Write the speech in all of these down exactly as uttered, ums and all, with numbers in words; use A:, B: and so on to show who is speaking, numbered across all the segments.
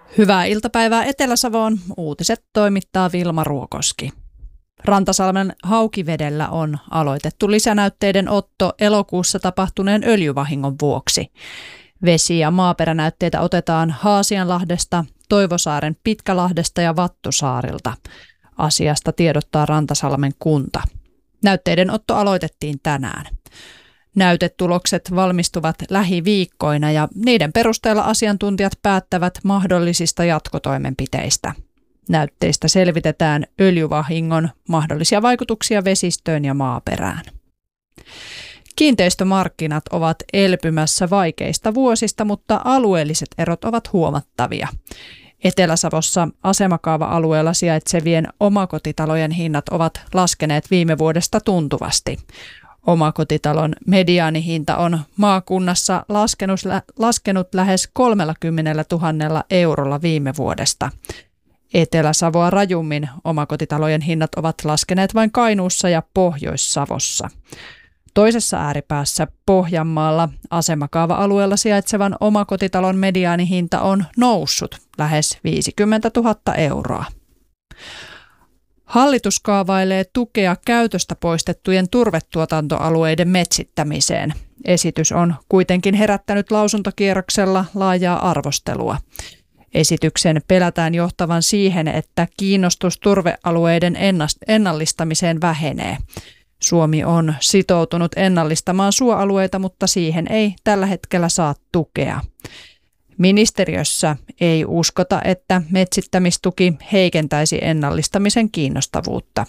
A: Hyvää iltapäivää Etelä-Savoon. Uutiset toimittaa Vilma Ruokoski. Rantasalmen Haukivedellä on aloitettu lisänäytteiden otto elokuussa tapahtuneen öljyvahingon vuoksi. Vesi- ja maaperänäytteitä otetaan Haasianlahdesta, Toivosaaren Pitkälahdesta ja Vattusaarilta. Asiasta tiedottaa Rantasalmen kunta. Näytteiden otto aloitettiin tänään. Näytetulokset valmistuvat lähiviikkoina ja niiden perusteella asiantuntijat päättävät mahdollisista jatkotoimenpiteistä. Näytteistä selvitetään öljyvahingon mahdollisia vaikutuksia vesistöön ja maaperään. Kiinteistömarkkinat ovat elpymässä vaikeista vuosista, mutta alueelliset erot ovat huomattavia. Etelä-Savossa asemakaava-alueella sijaitsevien omakotitalojen hinnat ovat laskeneet viime vuodesta tuntuvasti. Omakotitalon mediaanihinta on maakunnassa laskenut, laskenut lähes kolmekymmentätuhatta eurolla viime vuodesta. Etelä-Savoa rajummin omakotitalojen hinnat ovat laskeneet vain Kainuussa ja Pohjois-Savossa. Toisessa ääripäässä Pohjanmaalla asemakaava-alueella sijaitsevan omakotitalon mediaanihinta on noussut lähes viisikymmentätuhatta euroa. Hallitus kaavailee tukea käytöstä poistettujen turvetuotantoalueiden metsittämiseen. Esitys on kuitenkin herättänyt lausuntokierroksella laajaa arvostelua. Esityksen pelätään johtavan siihen, että kiinnostus turvealueiden ennallistamiseen vähenee. Suomi on sitoutunut ennallistamaan suoalueita, mutta siihen ei tällä hetkellä saa tukea. Ministeriössä ei uskota, että metsittämistuki heikentäisi ennallistamisen kiinnostavuutta.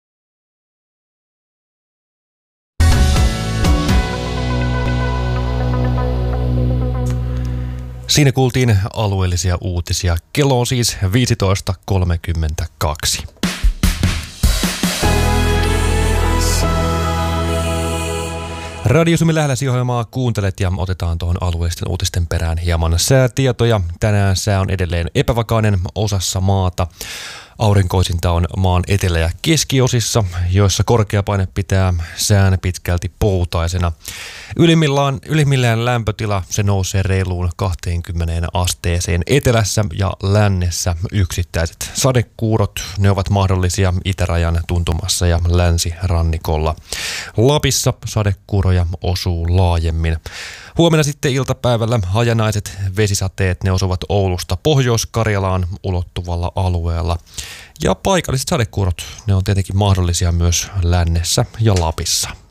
B: Siinä kuultiin alueellisia uutisia. Kello on siis viisitoista kolmekymmentäkaksi. Radio Suomi Lähläsi-ohjelmaa kuuntelet ja otetaan tuohon alueellisten uutisten perään hieman säätietoja. Tänään sää on edelleen epävakainen osassa maata. Aurinkoisinta on maan etelä- ja keskiosissa, joissa korkea paine pitää sään pitkälti poutaisena. Ylimmillään, ylimmillään lämpötila se nousee reiluun kaksikymmentä asteeseen. Etelässä ja lännessä yksittäiset sadekuurot, ne ovat mahdollisia itärajan tuntumassa ja länsirannikolla. Lapissa sadekuuroja osuu laajemmin. Huomenna sitten iltapäivällä hajanaiset vesisateet, ne osuvat Oulusta Pohjois-Karjalaan ulottuvalla alueella. Ja paikalliset sadekuurot, ne on tietenkin mahdollisia myös lännessä ja Lapissa.